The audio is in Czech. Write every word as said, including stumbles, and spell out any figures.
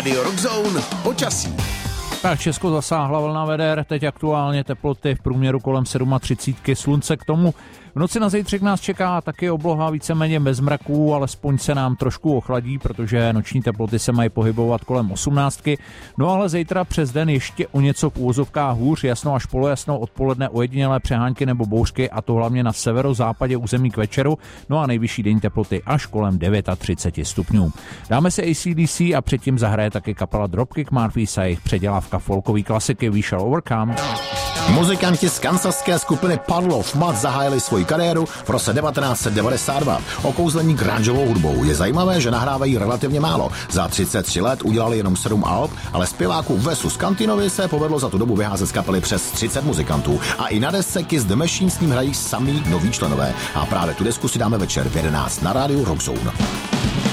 Radio Rock Zone počasí. Tak Česko zasáhla vlna veder, teď aktuálně teploty v průměru kolem třicet sedm, slunce k tomu. V noci na zítřek nás čeká taky obloha víceméně bez mraků, alespoň se nám trošku ochladí, protože noční teploty se mají pohybovat kolem osmnáctky. No ale zítra přes den ještě o něco v úvozovkách hůř, jasno až polojasno, odpoledne ojedinělé přehánky nebo bouřky, a to hlavně na severozápadě území k večeru, no a nejvyšší denní teploty až kolem třicet devět stupňů. Dáme si A C D C a předtím zahraje taky kapela Dropkick Murphys a jejich předělávka folkové klasiky We Shall Overcome. Muzikanti z kansaské skupiny Puddle of Mudd zahájili svoji kariéru v roce devatenáct set devadesát dva. Okouzlení grungeovou hudbou. Je zajímavé, že nahrávají relativně málo. Za třicet tři let udělali jenom sedm alb, ale zpěváku Wesu Scantinovi se povedlo za tu dobu vyházet z kapely přes třicet muzikantů. A i na desce Kiss the Machine s ním hrají samý noví členové. A právě tu desku si dáme večer v jedenáct na rádiu Rock Zone.